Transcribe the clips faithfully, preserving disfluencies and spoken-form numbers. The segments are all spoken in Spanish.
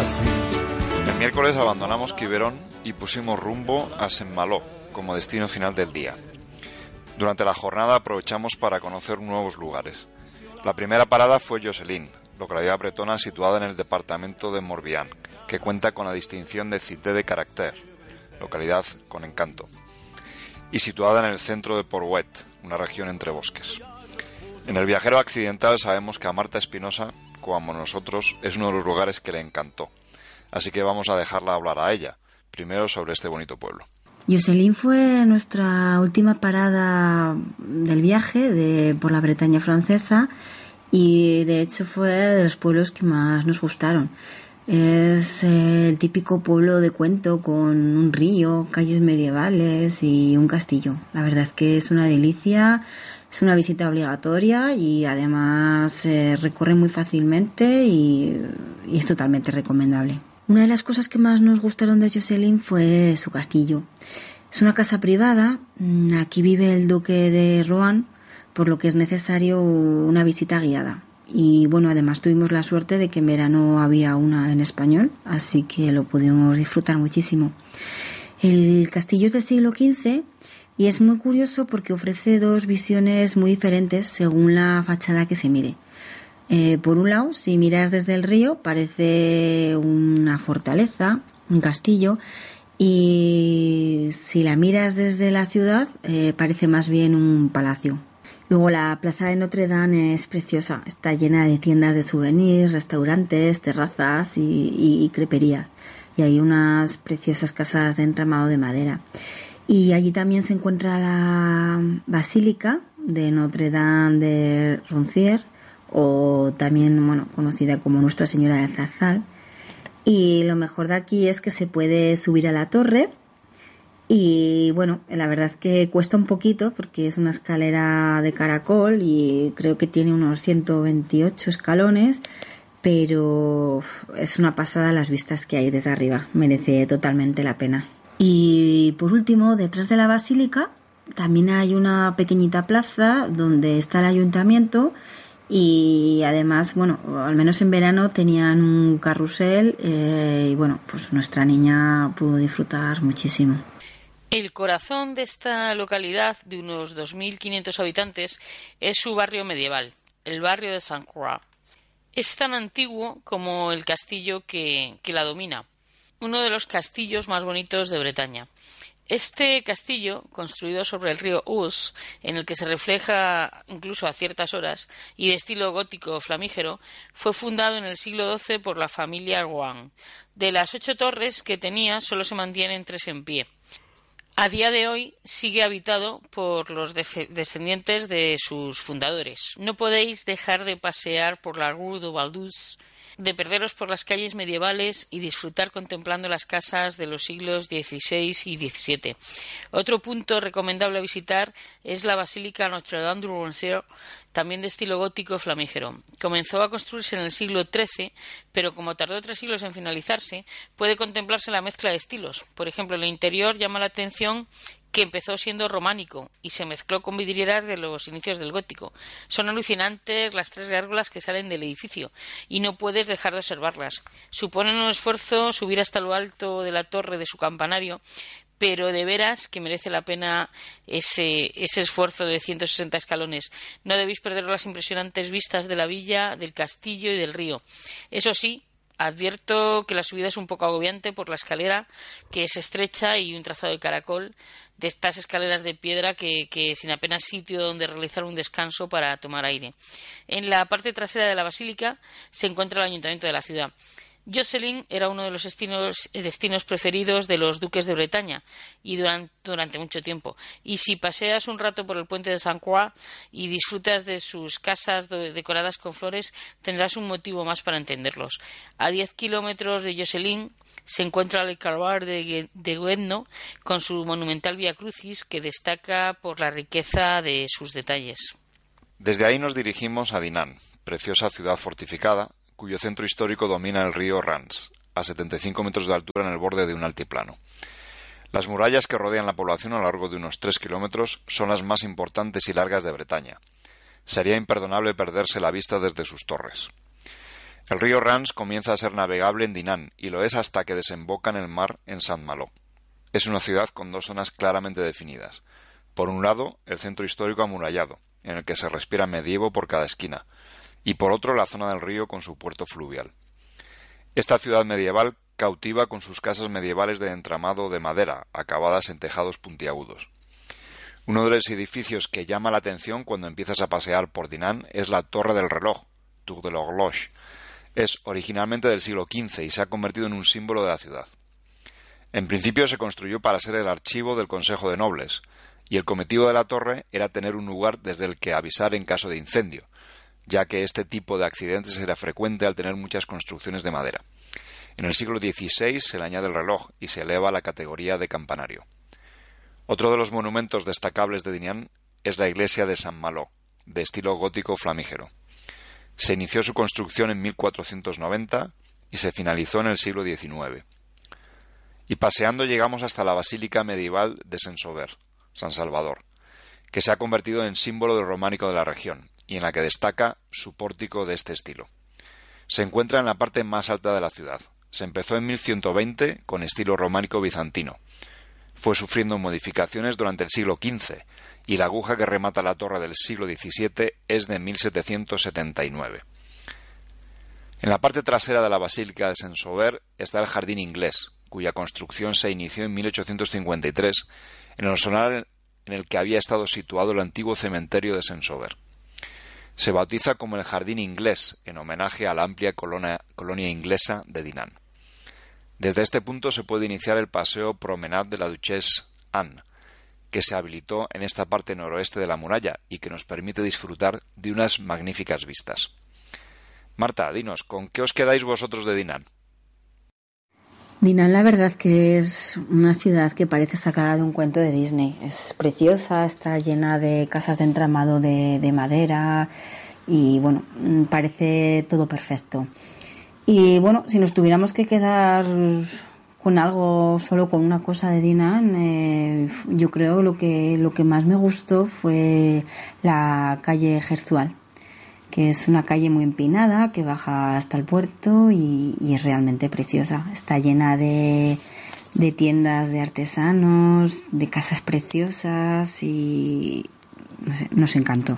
así. El miércoles abandonamos Quiberón y pusimos rumbo a Saint-Malo como destino final del día. Durante la jornada aprovechamos para conocer nuevos lugares. La primera parada fue Josselin, localidad bretona situada en el departamento de Morbihan, que cuenta con la distinción de Cité de Caractère, localidad con encanto, y situada en el centro de Port-Wet, una región entre bosques. En el viajero accidental sabemos que a Marta Espinosa, como a nosotros, es uno de los lugares que le encantó. Así que vamos a dejarla hablar a ella, primero sobre este bonito pueblo. Josselin fue nuestra última parada del viaje de, por la Bretaña francesa y de hecho fue de los pueblos que más nos gustaron. Es el típico pueblo de cuento con un río, calles medievales y un castillo. La verdad es que es una delicia, es una visita obligatoria y además se recorre muy fácilmente y, y es totalmente recomendable. Una de las cosas que más nos gustaron de Josselin fue su castillo. Es una casa privada, aquí vive el duque de Rohan, por lo que es necesario una visita guiada. Y bueno, además tuvimos la suerte de que en verano había una en español, así que lo pudimos disfrutar muchísimo. El castillo es del siglo quince y es muy curioso porque ofrece dos visiones muy diferentes según la fachada que se mire. Eh, por un lado, si miras desde el río, parece una fortaleza, un castillo, y si la miras desde la ciudad, eh, parece más bien un palacio. Luego la plaza de Notre Dame es preciosa, está llena de tiendas de souvenirs, restaurantes, terrazas y, y, y creperías. Y hay unas preciosas casas de entramado de madera. Y allí también se encuentra la Basílica de Notre Dame de Roncières, o también, bueno, conocida como Nuestra Señora del Zarzal. Y lo mejor de aquí es que se puede subir a la torre y, bueno, la verdad es que cuesta un poquito porque es una escalera de caracol y creo que tiene unos ciento veintiocho escalones, pero es una pasada las vistas que hay desde arriba, merece totalmente la pena. Y por último, detrás de la basílica también hay una pequeñita plaza donde está el ayuntamiento. Y además, bueno, al menos en verano tenían un carrusel eh, y bueno, pues nuestra niña pudo disfrutar muchísimo. El corazón de esta localidad de unos dos mil quinientos habitantes es su barrio medieval, el barrio de Saint-Croix. Es tan antiguo como el castillo que, que la domina, uno de los castillos más bonitos de Bretaña. Este castillo, construido sobre el río Ouse, en el que se refleja incluso a ciertas horas, y de estilo gótico flamígero, fue fundado en el siglo doce por la familia Rohan. De las ocho torres que tenía, solo se mantienen tres en pie. A día de hoy sigue habitado por los de- descendientes de sus fundadores. No podéis dejar de pasear por la Rue de Valdus, de perderos por las calles medievales y disfrutar contemplando las casas de los siglos dieciséis y diecisiete. Otro punto recomendable a visitar es la Basílica Notre Dame de Roncières, también de estilo gótico flamígero. Comenzó a construirse en el siglo trece, pero como tardó tres siglos en finalizarse, puede contemplarse la mezcla de estilos. Por ejemplo, el interior llama la atención que empezó siendo románico y se mezcló con vidrieras de los inicios del gótico. Son alucinantes las tres gárgolas que salen del edificio y no puedes dejar de observarlas. Suponen un esfuerzo subir hasta lo alto de la torre de su campanario, pero de veras que merece la pena ese, ese esfuerzo de ciento sesenta escalones. No debéis perder las impresionantes vistas de la villa, del castillo y del río. Eso sí, advierto que la subida es un poco agobiante por la escalera, que es estrecha y un trazado de caracol, de estas escaleras de piedra que, que sin apenas sitio donde realizar un descanso para tomar aire. En la parte trasera de la basílica se encuentra el ayuntamiento de la ciudad. Josselin era uno de los destinos, destinos preferidos de los duques de Bretaña y durante, durante mucho tiempo. Y si paseas un rato por el puente de Saint-Croix y disfrutas de sus casas de, decoradas con flores, tendrás un motivo más para entenderlos. A diez kilómetros de Josselin se encuentra el Calvaire de, de Guedno con su monumental Vía Crucis que destaca por la riqueza de sus detalles. Desde ahí nos dirigimos a Dinan, preciosa ciudad fortificada, cuyo centro histórico domina el río Rance, a setenta y cinco metros de altura en el borde de un altiplano. Las murallas que rodean la población a lo largo de unos tres kilómetros son las más importantes y largas de Bretaña. Sería imperdonable perderse la vista desde sus torres. El río Rance comienza a ser navegable en Dinan y lo es hasta que desemboca en el mar en Saint-Malo. Es una ciudad con dos zonas claramente definidas. Por un lado, el centro histórico amurallado, en el que se respira medievo por cada esquina, y por otro la zona del río con su puerto fluvial. Esta ciudad medieval cautiva con sus casas medievales de entramado de madera, acabadas en tejados puntiagudos. Uno de los edificios que llama la atención cuando empiezas a pasear por Dinan es la Torre del Reloj, Tour de l'Horloge. Es originalmente del siglo quince y se ha convertido en un símbolo de la ciudad. En principio se construyó para ser el archivo del Consejo de Nobles, y el cometido de la torre era tener un lugar desde el que avisar en caso de incendio, ya que este tipo de accidentes era frecuente al tener muchas construcciones de madera. En el siglo dieciséis se le añade el reloj y se eleva a la categoría de campanario. Otro de los monumentos destacables de Dinan es la iglesia de Saint-Malo, de estilo gótico flamígero. Se inició su construcción en mil cuatrocientos noventa y se finalizó en el siglo diecinueve. Y paseando llegamos hasta la basílica medieval de Saint-Sauveur, San Salvador, que se ha convertido en símbolo del románico de la región y en la que destaca su pórtico de este estilo. Se encuentra en la parte más alta de la ciudad. Se empezó en mil ciento veinte con estilo románico bizantino. Fue sufriendo modificaciones durante el siglo quince y la aguja que remata la torre del siglo diecisiete es de mil setecientos setenta y nueve. En la parte trasera de la basílica de Saint-Sauveur está el jardín inglés, cuya construcción se inició en mil ochocientos cincuenta y tres en el solar en el que había estado situado el antiguo cementerio de Saint-Sauveur. Se bautiza como el Jardín Inglés, en homenaje a la amplia colonia, colonia inglesa de Dinan. Desde este punto se puede iniciar el paseo Promenade de la Duchesse Anne, que se habilitó en esta parte noroeste de la muralla y que nos permite disfrutar de unas magníficas vistas. Marta, dinos, ¿con qué os quedáis vosotros de Dinan? Dinan, la verdad que es una ciudad que parece sacada de un cuento de Disney. Es preciosa, está llena de casas de entramado de, de madera y bueno, parece todo perfecto. Y bueno, si nos tuviéramos que quedar con algo, solo con una cosa de Dinan, eh, yo creo lo que lo que más me gustó fue la calle Gerzual, que es una calle muy empinada que baja hasta el puerto y, y es realmente preciosa. Está llena de, de tiendas de artesanos, de casas preciosas y no sé, nos encantó.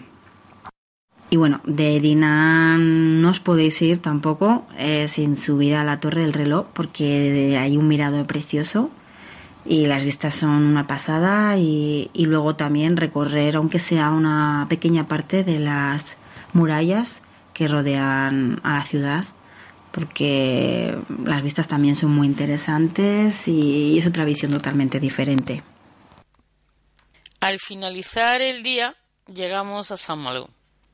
Y bueno, de Dinan no os podéis ir tampoco eh, sin subir a la Torre del Reloj, porque hay un mirador precioso y las vistas son una pasada, y, y luego también recorrer, aunque sea una pequeña parte de las murallas que rodean a la ciudad, porque las vistas también son muy interesantes y es otra visión totalmente diferente. Al finalizar el día llegamos a Saint-Malo,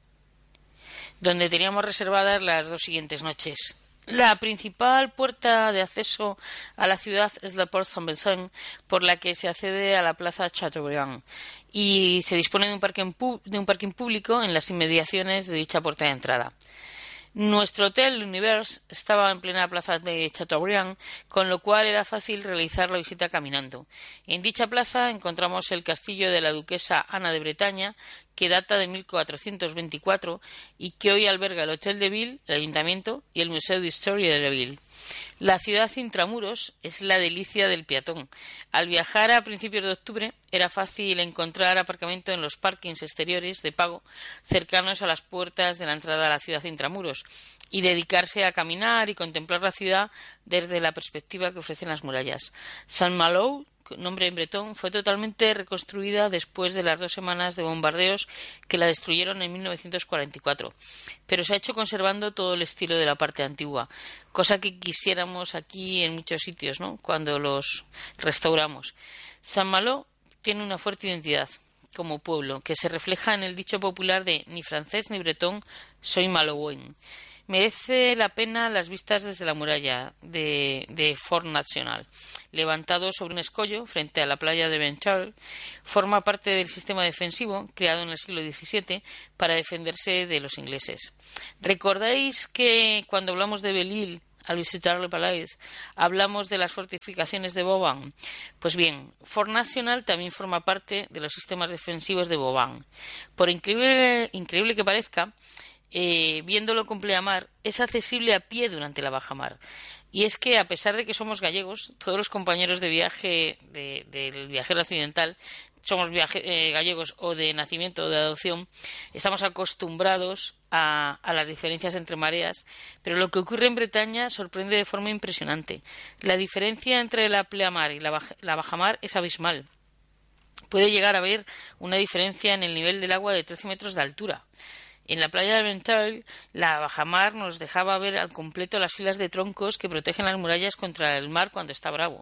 donde teníamos reservadas las dos siguientes noches. La principal puerta de acceso a la ciudad es la Porte Saint-Vincent, por la que se accede a la Plaza Chateaubriand, y se dispone de un parking, pu- de un parking público en las inmediaciones de dicha puerta de entrada. Nuestro hotel, L'Univers, estaba en plena plaza de Chateaubriand, con lo cual era fácil realizar la visita caminando. En dicha plaza encontramos el castillo de la duquesa Ana de Bretaña, que data de mil cuatrocientos veinticuatro y que hoy alberga el Hotel de Ville, el Ayuntamiento y el Museo de Historia de la Ville. La ciudad intramuros es la delicia del peatón. Al viajar a principios de octubre era fácil encontrar aparcamiento en los parkings exteriores de pago cercanos a las puertas de la entrada a la ciudad intramuros y dedicarse a caminar y contemplar la ciudad desde la perspectiva que ofrecen las murallas. Saint-Malo, nombre en bretón, fue totalmente reconstruida después de las dos semanas de bombardeos que la destruyeron en mil novecientos cuarenta y cuatro, pero se ha hecho conservando todo el estilo de la parte antigua, cosa que quisiéramos aquí en muchos sitios, ¿no?, cuando los restauramos. Saint-Malo tiene una fuerte identidad como pueblo, que se refleja en el dicho popular de ni francés ni bretón, soy malouin. Merece la pena las vistas desde la muralla de, de Fort National. Levantado sobre un escollo frente a la playa de Benchal, forma parte del sistema defensivo creado en el siglo diecisiete para defenderse de los ingleses. ¿Recordáis que cuando hablamos de Belle-Île, al visitar Le Palais, hablamos de las fortificaciones de Vauban? Pues bien, Fort National también forma parte de los sistemas defensivos de Vauban. Por increíble, increíble que parezca, eh, viéndolo con pleamar, es accesible a pie durante la bajamar. Y es que, a pesar de que somos gallegos, todos los compañeros de viaje de, del viajero occidental, somos viaje, eh, gallegos o de nacimiento o de adopción, estamos acostumbrados a, a las diferencias entre mareas, pero lo que ocurre en Bretaña sorprende de forma impresionante. La diferencia entre la pleamar y la, baj, la bajamar es abismal. Puede llegar a haber una diferencia en el nivel del agua de trece metros de altura. En la playa de Ventall, la bajamar nos dejaba ver al completo las filas de troncos que protegen las murallas contra el mar cuando está bravo.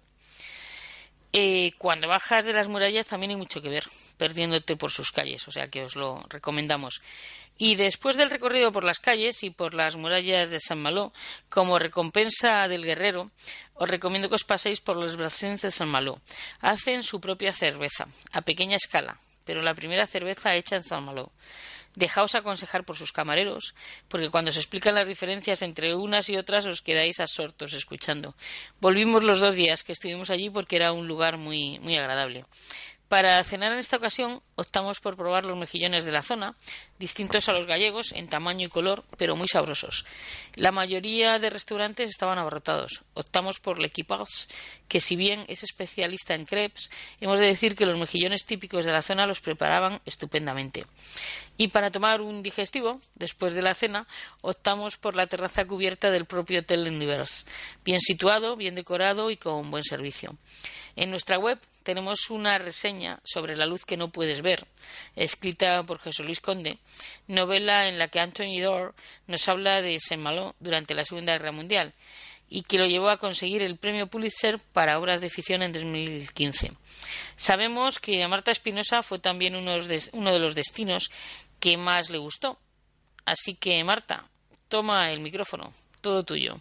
Eh, cuando bajas de las murallas también hay mucho que ver, perdiéndote por sus calles, o sea que os lo recomendamos. Y después del recorrido por las calles y por las murallas de Saint-Malo, como recompensa del guerrero, os recomiendo que os paséis por los brasins de Saint-Malo. Hacen su propia cerveza, a pequeña escala, pero la primera cerveza hecha en Saint-Malo. Dejaos aconsejar por sus camareros, porque cuando se explican las diferencias entre unas y otras os quedáis absortos escuchando. Volvimos los dos días que estuvimos allí porque era un lugar muy, muy agradable. Para cenar en esta ocasión optamos por probar los mejillones de la zona, distintos a los gallegos en tamaño y color, pero muy sabrosos. La mayoría de restaurantes estaban abarrotados. Optamos por l'Equipage, que si bien es especialista en crepes, hemos de decir que los mejillones típicos de la zona los preparaban estupendamente. Y para tomar un digestivo, después de la cena, optamos por la terraza cubierta del propio Hotel Univers, bien situado, bien decorado y con buen servicio. En nuestra web tenemos una reseña sobre La luz que no puedes ver, escrita por José Luis Conde, novela en la que Anthony Doerr nos habla de Saint-Malo durante la Segunda Guerra Mundial y que lo llevó a conseguir el premio Pulitzer para obras de ficción en dos mil quince. Sabemos que a Marta Espinosa fue también uno de los destinos que más le gustó. Así que, Marta, toma el micrófono, todo tuyo.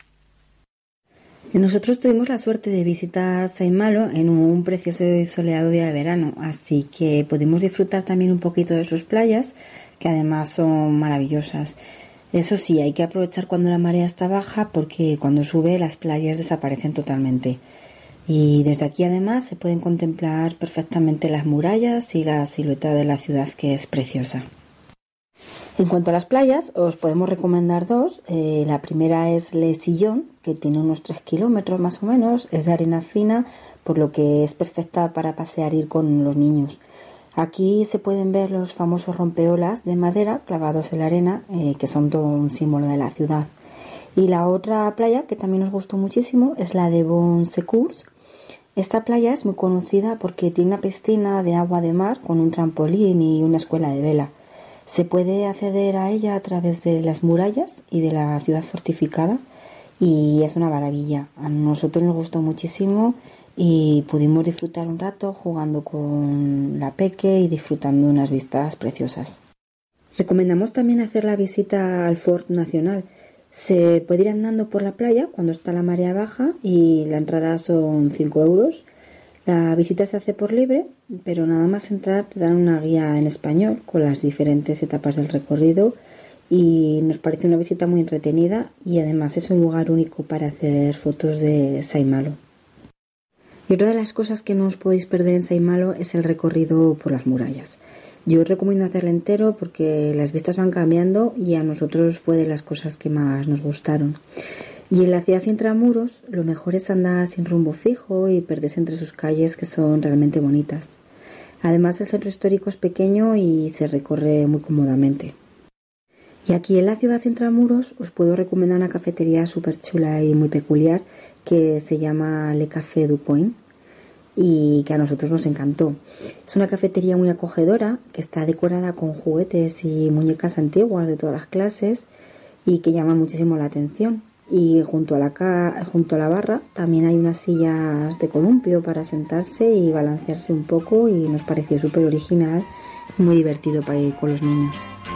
Nosotros tuvimos la suerte de visitar Saint-Malo en un precioso y soleado día de verano, así que pudimos disfrutar también un poquito de sus playas, que además son maravillosas. Eso sí, hay que aprovechar cuando la marea está baja, porque cuando sube las playas desaparecen totalmente. Y desde aquí además se pueden contemplar perfectamente las murallas y la silueta de la ciudad, que es preciosa. En cuanto a las playas, os podemos recomendar dos. Eh, la primera es Les Sillons, que tiene unos tres kilómetros más o menos, es de arena fina, por lo que es perfecta para pasear y ir con los niños. Aquí se pueden ver los famosos rompeolas de madera clavados en la arena, eh, que son todo un símbolo de la ciudad. Y la otra playa, que también nos gustó muchísimo, es la de Bon Secours. Esta playa es muy conocida porque tiene una piscina de agua de mar con un trampolín y una escuela de vela. Se puede acceder a ella a través de las murallas y de la ciudad fortificada y es una maravilla. A nosotros nos gustó muchísimo y pudimos disfrutar un rato jugando con la peque y disfrutando de unas vistas preciosas. Recomendamos también hacer la visita al Fort Nacional. Se puede ir andando por la playa cuando está la marea baja y la entrada son cinco euros. La visita se hace por libre, pero nada más entrar te dan una guía en español con las diferentes etapas del recorrido y nos parece una visita muy entretenida y además es un lugar único para hacer fotos de Saint-Malo. Y otra de las cosas que no os podéis perder en Saint-Malo es el recorrido por las murallas. Yo os recomiendo hacerlo entero porque las vistas van cambiando y a nosotros fue de las cosas que más nos gustaron. Y en la ciudad intramuros lo mejor es andar sin rumbo fijo y perderse entre sus calles, que son realmente bonitas. Además el centro histórico es pequeño y se recorre muy cómodamente. Y aquí en la ciudad intramuros os puedo recomendar una cafetería súper chula y muy peculiar que se llama Le Café du Coin y que a nosotros nos encantó. Es una cafetería muy acogedora que está decorada con juguetes y muñecas antiguas de todas las clases y que llama muchísimo la atención. Y junto a la ca- junto a la barra también hay unas sillas de columpio para sentarse y balancearse un poco y nos pareció súper original y muy divertido para ir con los niños.